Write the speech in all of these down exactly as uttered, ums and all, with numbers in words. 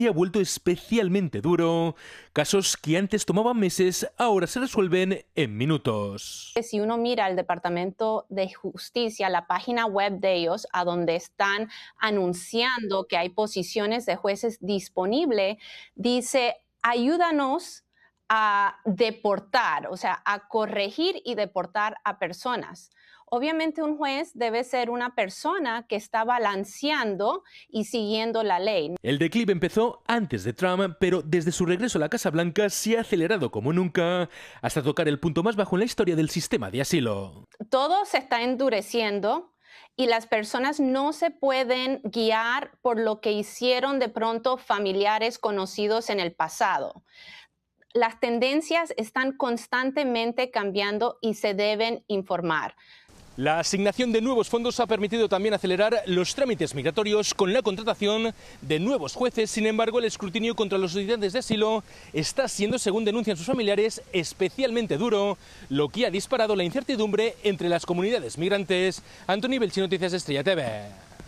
y ha vuelto especialmente duro. Casos que antes tomaban meses, ahora se resuelven en minutos. Si uno mira el Departamento de Justicia, la página web de ellos, a donde están anunciando que hay posiciones de jueces disponibles, dice, ayúdanos a deportar, o sea, a corregir y deportar a personas. Obviamente un juez debe ser una persona que está balanceando y siguiendo la ley. El declive empezó antes de Trump, pero desde su regreso a la Casa Blanca se ha acelerado como nunca, hasta tocar el punto más bajo en la historia del sistema de asilo. Todo se está endureciendo y las personas no se pueden guiar por lo que hicieron de pronto familiares conocidos en el pasado. Las tendencias están constantemente cambiando y se deben informar. La asignación de nuevos fondos ha permitido también acelerar los trámites migratorios con la contratación de nuevos jueces. Sin embargo, el escrutinio contra los solicitantes de asilo está siendo, según denuncian sus familiares, especialmente duro, lo que ha disparado la incertidumbre entre las comunidades migrantes. Antoni Belchi, Noticias Estrella T V.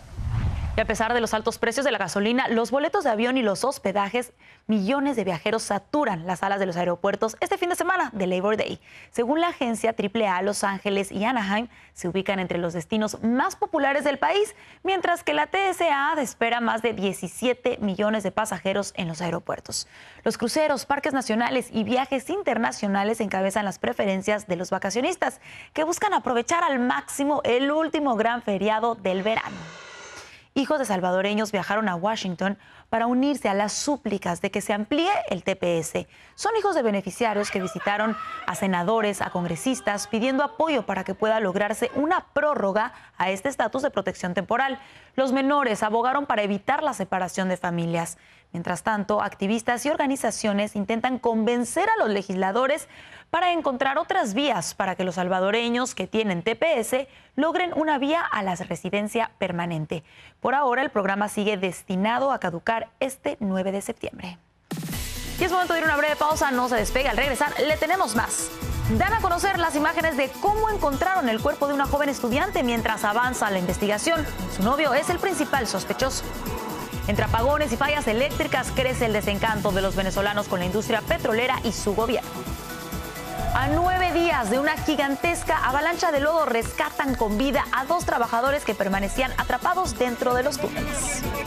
Y a pesar de los altos precios de la gasolina, los boletos de avión y los hospedajes, millones de viajeros saturan las salas de los aeropuertos este fin de semana de Labor Day. Según la agencia triple A, Los Ángeles y Anaheim se ubican entre los destinos más populares del país, mientras que la T S A espera más de diecisiete millones de pasajeros en los aeropuertos. Los cruceros, parques nacionales y viajes internacionales encabezan las preferencias de los vacacionistas, que buscan aprovechar al máximo el último gran feriado del verano. Hijos de salvadoreños viajaron a Washington para unirse a las súplicas de que se amplíe el T P S. Son hijos de beneficiarios que visitaron a senadores, a congresistas, pidiendo apoyo para que pueda lograrse una prórroga a este estatus de protección temporal. Los menores abogaron para evitar la separación de familias. Mientras tanto, activistas y organizaciones intentan convencer a los legisladores para encontrar otras vías para que los salvadoreños que tienen T P S logren una vía a la residencia permanente. Por ahora, el programa sigue destinado a caducar este nueve de septiembre. Y es momento de ir a una breve pausa, no se despegue. Al regresar, le tenemos más. Dan a conocer las imágenes de cómo encontraron el cuerpo de una joven estudiante mientras avanza la investigación. Su novio es el principal sospechoso. Entre apagones y fallas eléctricas crece el desencanto de los venezolanos con la industria petrolera y su gobierno. A nueve días de una gigantesca avalancha de lodo rescatan con vida a dos trabajadores que permanecían atrapados dentro de los túneles.